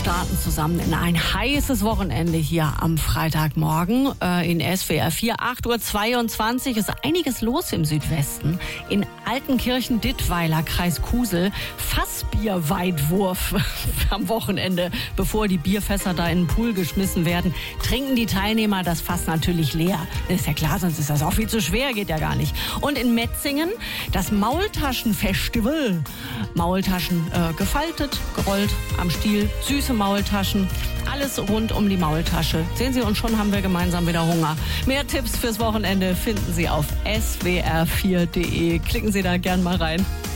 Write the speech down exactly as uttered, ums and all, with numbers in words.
starten zusammen in ein heißes Wochenende hier am Freitagmorgen äh, in S W R vier. acht Uhr zweiundzwanzig ist einiges los im Südwesten. In Altenkirchen-Dittweiler, Kreis Kusel, Fassbierweitwurf am Wochenende. Bevor die Bierfässer da in den Pool geschmissen werden, trinken die Teilnehmer das Fass natürlich leer. Ist ja klar, sonst ist das auch viel zu schwer, geht ja gar nicht. Und in Metzingen das Maultaschenfestival. Maultaschen äh, gefaltet, gerollt am Stiel, süße Maultaschen, alles rund um die Maultasche. Sehen Sie, und schon haben wir gemeinsam wieder Hunger. Mehr Tipps fürs Wochenende finden Sie auf S W R vier Punkt de. Klicken Sie da gern mal rein.